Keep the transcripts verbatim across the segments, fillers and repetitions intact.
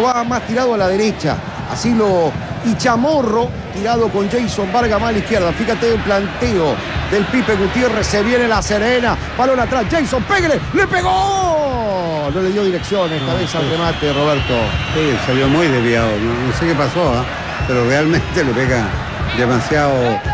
va más tirado a la derecha. Así lo... Y Chamorro tirado con Jason Vargas más a la izquierda. Fíjate el planteo del Pipe Gutiérrez. Se viene la Serena. Balón atrás. Jason, pégale. ¡Le pegó! No le dio dirección esta no, vez sí. al remate, Roberto. Sí, salió muy desviado. No, no sé qué pasó, ¿eh? Pero realmente le pega demasiado.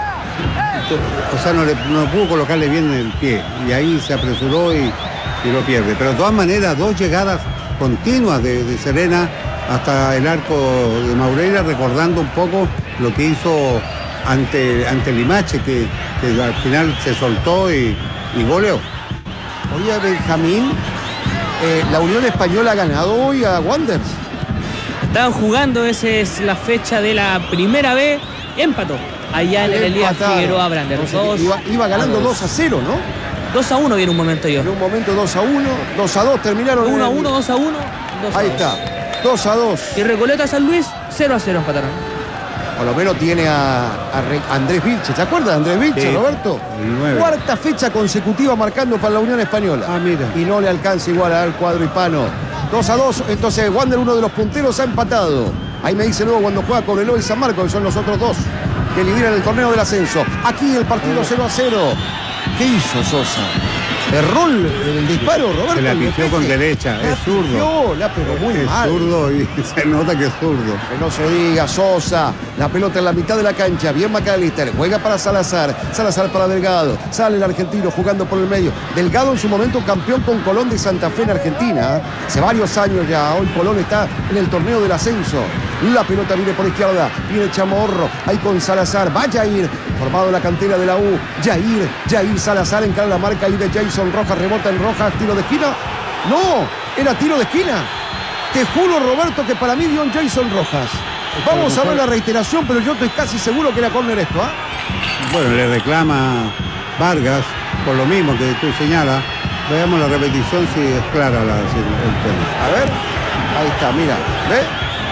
O sea, no, le, no pudo colocarle bien el pie. Y ahí se apresuró y, y lo pierde. Pero de todas maneras, dos llegadas continuas de, de Serena hasta el arco de Maureira, recordando un poco lo que hizo ante, ante Limache, que, que al final se soltó y, y goleó. Oye, Benjamín, eh, la Unión Española ha ganado hoy a Wanderers. Estaban jugando, esa es la fecha de la primera B, empató allá en el Elías Figueroa Brander. No sé, iba, iba ganando dos a cero, ¿no? dos a uno viene un momento yo. En un momento dos a uno, dos a dos terminaron. uno a el... uno, dos a uno, dos a Ahí dos. está, dos a dos. Y Recoleta San Luis, cero a cero empataron. Por lo menos tiene a, a Re, Andrés Vilche. ¿Te acuerdas de Andrés Vilche, Sí, Roberto? el nueve. Cuarta fecha consecutiva marcando para la Unión Española. Ah, mira. Y no le alcanza igual al cuadro hispano. dos a dos, entonces Wander, uno de los punteros, ha empatado. Ahí me dice luego cuando juega Cobreloa y San Marcos, que son los otros dos que lideran el torneo del ascenso. Aquí el partido cero a cero. ¿Qué hizo Sosa? Erró el, el disparo, Roberto. Se la pifió con derecha, La es zurdo. pifió, la pegó muy Es mal. zurdo y se nota que es zurdo. Que no se diga, Sosa, la pelota en la mitad de la cancha, bien McAllister, juega para Salazar, Salazar para Delgado, sale el argentino jugando por el medio. Delgado en su momento campeón con Colón de Santa Fe en Argentina, ¿eh? Hace varios años ya, hoy Colón está en el torneo del ascenso. La pelota viene por izquierda, viene Chamorro, ahí con Salazar, va Jair, formado en la cantera de la U, Jair, Jair Salazar encara la marca ahí de Jason Rojas, rebota en Rojas, tiro de esquina. No, era tiro de esquina. Te juro, Roberto, que para mí dio un Jason Rojas. Vamos a ver la reiteración, pero yo estoy casi seguro que era córner esto, ¿ah? ¿eh? Bueno, le reclama Vargas por lo mismo que tú señalas. Veamos la repetición si es clara la, si el tema. A ver, ahí está, mira, ¿ves?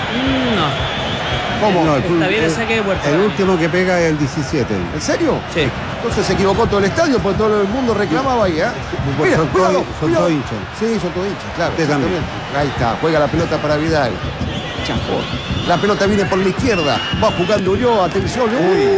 No. ¿Cómo? No, el, Está bien el saque de puerta. el último que pega es el diecisiete. ¿En serio? Sí. Entonces se equivocó todo el estadio, porque todo el mundo reclamaba ahí, ¿eh? Pues Mira, son cuidado, todos- son cuidado. todos hinchas. Sí, son todos hinchas, claro. Usted también. exactamente. Ahí está, juega la pelota para Vidal. Chafó. La pelota viene por la izquierda. Va jugando Ulloa, atención.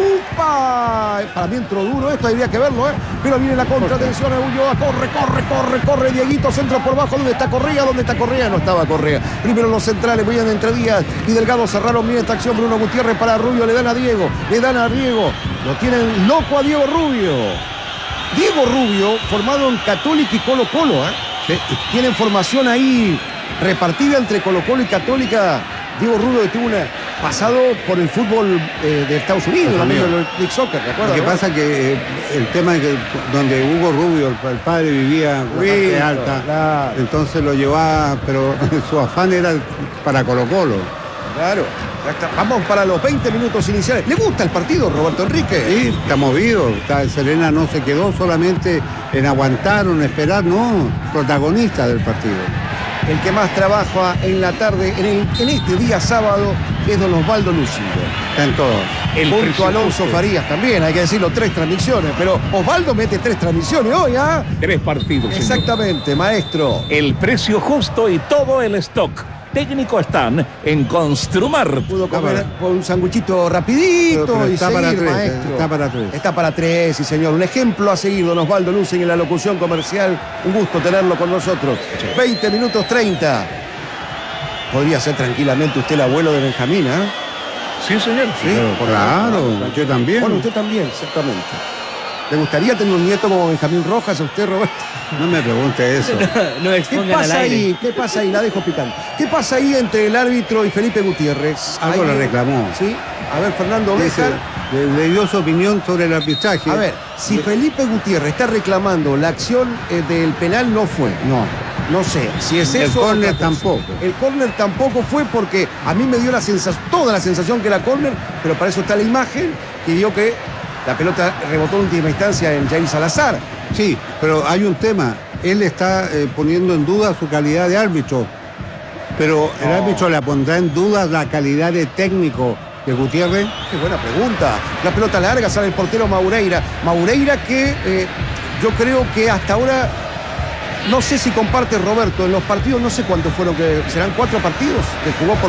¡Upa! Para mí entró duro esto, habría que verlo, ¿eh? Pero viene la contra, atención a Ulloa. Corre, corre, corre, corre. Dieguito, centro por bajo. ¿Dónde está Correa? ¿Dónde está Correa? No estaba Correa. Primero los centrales, veían entre Díaz y Delgado, cerraron bien esta acción. Bruno Gutiérrez para Rubio, le dan a Diego. Le dan a Diego. Lo tienen loco a Diego Rubio. Diego Rubio, formado en Católica y Colo Colo, ¿eh? Sí. Tienen formación ahí repartida entre Colo Colo y Católica. Diego Rubio tuvo un pasado por el fútbol eh, de Estados Unidos, Estados también Unidos. del League Soccer, ¿te acuerdas? Lo que no? pasa es que eh, el tema es que donde Hugo Rubio, el, el padre, vivía en la parte Rubio, alta, claro. entonces lo llevaba, pero su afán era para Colo Colo. Claro. Ya está. Vamos para los veinte minutos iniciales. ¿Le gusta el partido, Roberto Enrique? Sí, está movido. Está, Serena no se quedó solamente en aguantar o en esperar, no, protagonista del partido. El que más trabaja en la tarde, en, el, en este día sábado, es don Osvaldo Lucido. Está en todos. El Junto precio a Alonso justo. Farías también, hay que decirlo, tres transmisiones. Pero Osvaldo mete tres transmisiones hoy, ¿ah? Tres partidos. señor. Exactamente, maestro. El precio justo y todo el stock técnico están en Construmar. Pudo Está comer para- con un sanguchito rapidito Pero- pero y está seguir, para tres, maestro. está para tres. Está para tres, sí señor. Un ejemplo a seguir, don Osvaldo Lucen en la locución comercial. Un gusto tenerlo con nosotros. veinte minutos treinta. Podría ser tranquilamente usted el abuelo de Benjamín, ¿ah? Sí, señor. Sí, Pero por claro, favor. yo también. Bueno, usted también, exactamente. ¿Le gustaría tener un nieto como Benjamín Rojas a usted, Roberto? No me pregunte eso. No ¿Qué expongan al pasa aire. ahí? ¿Qué pasa ahí? La dejo picante. ¿Qué pasa ahí entre el árbitro y Felipe Gutiérrez? Algo Ahí- le reclamó. Sí. A ver, Fernando Dice, Béjar. le, le dio su opinión sobre el arbitraje. A ver, si Felipe Gutiérrez está reclamando la acción eh, del penal, no fue. No. No sé, si es El eso. córner otra cosa. tampoco. El córner tampoco fue porque a mí me dio la sensación, toda la sensación que era córner, pero para eso está la imagen que dio que la pelota rebotó en última instancia en Jair Salazar. Sí, pero hay un tema. Él está eh, poniendo en duda su calidad de árbitro. Pero el No. árbitro le pondrá en duda la calidad de técnico de Gutiérrez. Qué buena pregunta. La pelota larga, sale el portero Maureira. Maureira que eh, yo creo que hasta ahora, no sé si comparte Roberto, en los partidos, no sé cuántos fueron, que serán cuatro partidos que jugó por